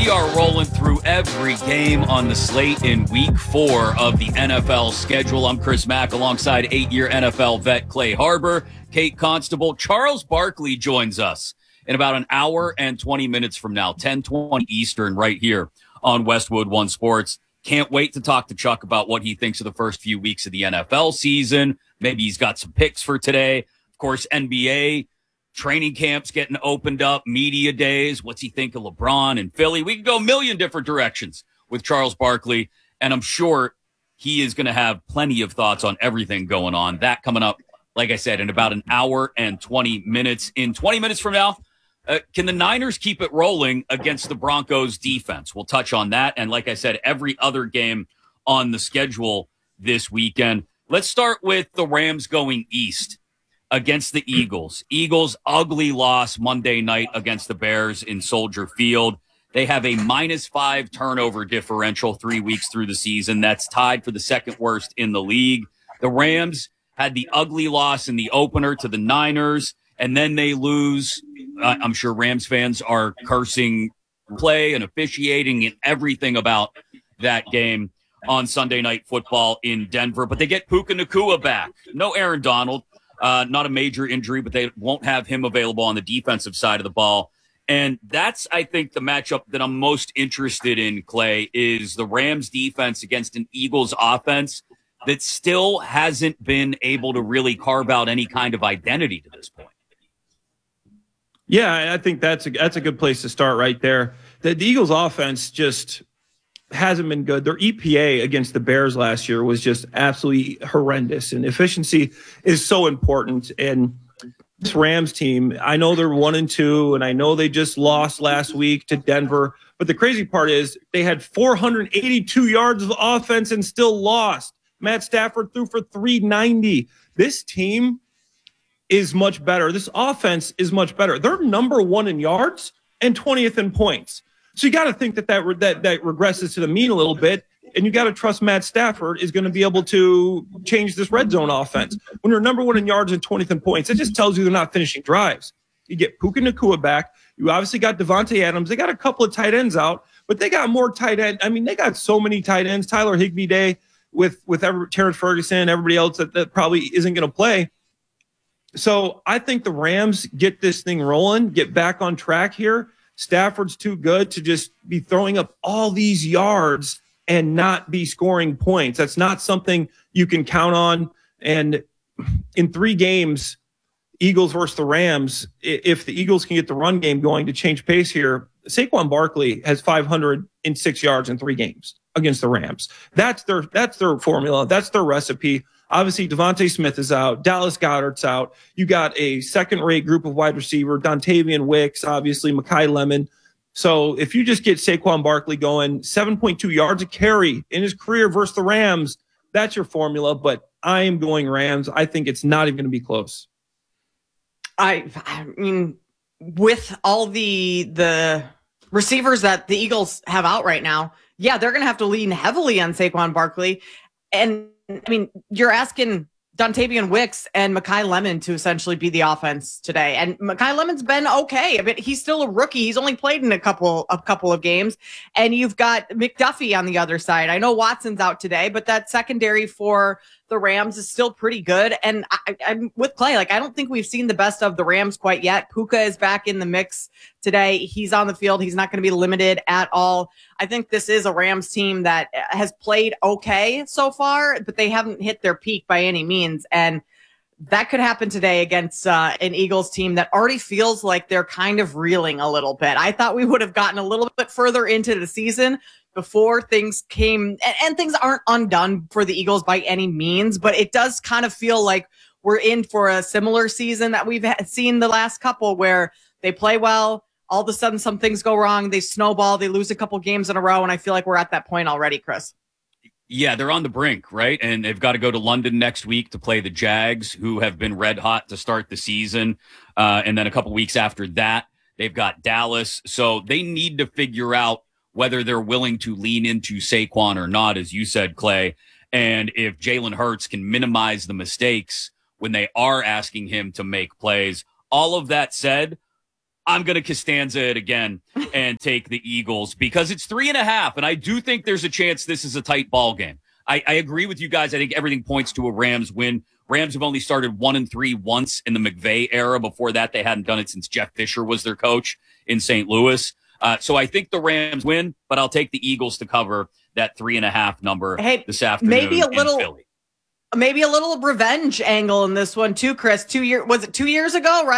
We are rolling through every game on the slate in week 4 of the NFL schedule. I'm Chris Mack alongside 8-year NFL vet Clay Harbor, Kate Constable. Charles Barkley joins us in about an hour and 20 minutes from now, 10:20 Eastern, right here on Westwood One Sports. Can't wait to talk to Chuck about what he thinks of the first few weeks of the NFL season. Maybe he's got some picks for today. Of course, NBA training camps getting opened up, media days. What's he think of LeBron and Philly? We could go a million different directions with Charles Barkley, and I'm sure he is going to have plenty of thoughts on everything going on. That coming up, like I said, in about an hour and 20 minutes. In 20 minutes from now, can the Niners keep it rolling against the Broncos defense? We'll touch on that. And like I said, every other game on the schedule this weekend. Let's start with the Rams going east against the Eagles. Eagles, ugly loss Monday night against the Bears in Soldier Field. They have a -5 turnover differential 3 weeks through the season. That's tied for the second worst in the league. The Rams had the ugly loss in the opener to the Niners, and then they lose. I'm sure Rams fans are cursing play and officiating and everything about that game on Sunday Night Football in Denver. But they get Puka Nacua back. No Aaron Donald. Not a major injury, but they won't have him available on the defensive side of the ball. And that's, I think, the matchup that I'm most interested in, Clay, is the Rams defense against an Eagles offense that still hasn't been able to really carve out any kind of identity to this point. Yeah, I think that's a good place to start right there. The Eagles offense just hasn't been good. Their EPA against the Bears last year was just absolutely horrendous, and efficiency is so important. And this Rams team, I know they're 1-2, and I know they just lost last week to Denver. But the crazy part is they had 482 yards of offense and still lost. Matt Stafford threw for 390. This team is much better. This offense is much better. They're number 1 in yards and 20th in points. So you got to think that regresses to the mean a little bit, and you got to trust Matt Stafford is going to be able to change this red zone offense. When you're number 1 in yards and 20th in points, it just tells you they're not finishing drives. You get Puka Nacua back. You obviously got Devontae Adams. They got a couple of tight ends out, but they got more tight end. I mean, they got so many tight ends. Tyler Higbee Day with Terrence Ferguson, everybody else that probably isn't going to play. So I think the Rams get this thing rolling, get back on track here. Stafford's too good to just be throwing up all these yards and not be scoring points. That's not something you can count on. And in 3 games, Eagles versus the Rams, if the Eagles can get the run game going to change pace here, Saquon Barkley has 506 yards in 3 games against the Rams. That's their formula. That's their recipe. Obviously, Devontae Smith is out. Dallas Goedert's out. You got a second-rate group of wide receiver, Dontavian Wicks, obviously, Mekhi Lemon. So if you just get Saquon Barkley going, 7.2 yards a carry in his career versus the Rams, that's your formula. But I am going Rams. I think it's not even going to be close. I mean, with all the receivers that the Eagles have out right now, yeah, they're going to have to lean heavily on Saquon Barkley. And I mean, you're asking Dontavian Wicks and Mekhi Lemon to essentially be the offense today. And Mekhi Lemon's been okay. I mean, he's still a rookie. He's only played in a couple of games. And you've got McDuffie on the other side. I know Watson's out today, but that secondary for the Rams is still pretty good. And I'm with Clay. Like, I don't think we've seen the best of the Rams quite yet. Puka is back in the mix today. He's on the field. He's not going to be limited at all. I think this is a Rams team that has played okay so far, but they haven't hit their peak by any means. And that could happen today against an Eagles team that already feels like they're kind of reeling a little bit. I thought we would have gotten a little bit further into the season before things came, and things aren't undone for the Eagles by any means, but it does kind of feel like we're in for a similar season that we've seen the last couple, where they play well, all of a sudden some things go wrong, they snowball, they lose a couple games in a row, and I feel like we're at that point already, Chris. Yeah, they're on the brink, right? And they've got to go to London next week to play the Jags, who have been red hot to start the season. And then a couple weeks after that, they've got Dallas. So they need to figure out whether they're willing to lean into Saquon or not, as you said, Clay. And if Jalen Hurts can minimize the mistakes when they are asking him to make plays. All of that said, I'm going to Costanza it again and take the Eagles because it's 3.5. And I do think there's a chance this is a tight ball game. I agree with you guys. I think everything points to a Rams win. Rams have only started 1-3 once in the McVay era. Before that, they hadn't done it since Jeff Fisher was their coach in St. Louis. So I think the Rams win, but I'll take the Eagles to cover that 3.5 number this afternoon. Maybe a little, in Philly. maybe a little revenge angle in this one too, Chris. Was it 2 years ago, right?